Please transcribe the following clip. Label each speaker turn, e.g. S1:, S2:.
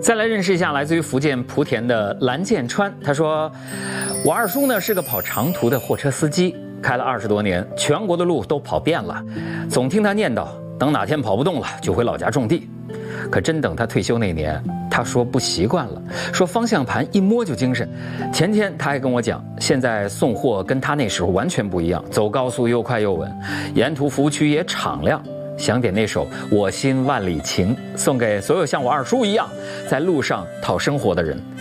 S1: 再来认识一下来自于福建莆田的蓝建川，他说：“我二叔呢是个跑长途的货车司机，开了20多年，全国的路都跑遍了，总听他念叨，等哪天跑不动了就回老家种地。可真等他退休那年，他说不习惯了，说方向盘一摸就精神。前天他还跟我讲，现在送货跟他那时候完全不一样，走高速又快又稳，沿途服务区也敞亮。”想点那首《我心万里情》，送给所有像我二叔一样在路上讨生活的人。